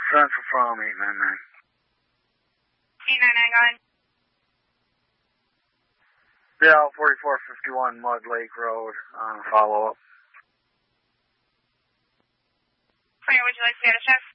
Central from 899. 899 going. Yeah, 4451 Mud Lake Road, follow-up. Where would you like to get a check?